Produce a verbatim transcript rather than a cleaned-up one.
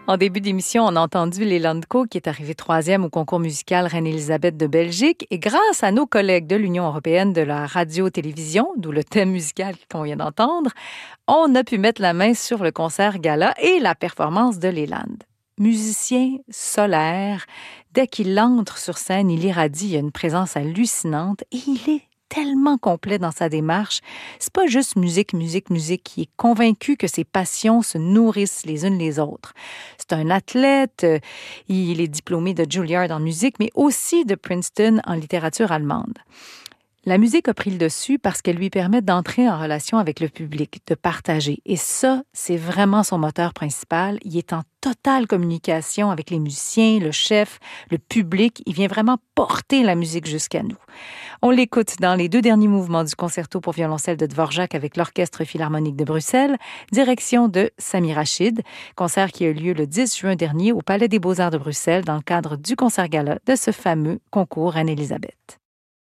En début d'émission, on a entendu Leland Co, qui est arrivé troisième au concours musical Reine-Élisabeth de Belgique. Et grâce à nos collègues de l'Union européenne de la radio-télévision, d'où le thème musical qu'on vient d'entendre, on a pu mettre la main sur le concert gala et la performance de Leland. Musicien solaire, dès qu'il entre sur scène, il irradie, il a une présence hallucinante et il est tellement complet dans sa démarche. C'est pas juste musique, musique, musique. Il est convaincu que ses passions se nourrissent les unes les autres. C'est un athlète. Il est diplômé de Juilliard en musique, mais aussi de Princeton en littérature allemande. La musique a pris le dessus parce qu'elle lui permet d'entrer en relation avec le public, de partager. Et ça, c'est vraiment son moteur principal. Il est en totale communication avec les musiciens, le chef, le public. Il vient vraiment porter la musique jusqu'à nous. On l'écoute dans les deux derniers mouvements du concerto pour violoncelle de Dvorak avec l'Orchestre philharmonique de Bruxelles, direction de Sami Rachid, concert qui a eu lieu le dix juin dernier au Palais des Beaux-Arts de Bruxelles dans le cadre du concert gala de ce fameux concours Reine-Élisabeth.